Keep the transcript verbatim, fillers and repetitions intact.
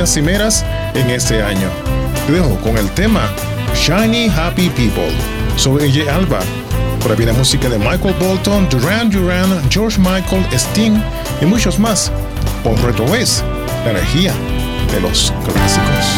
grandes cimeras en este año. Te dejo con el tema Shiny Happy People. Soy A J Alba. Por ahí viene música de Michael Bolton, Duran Duran, George Michael, Sting y muchos más. Por Retro Waves, la energía de los clásicos.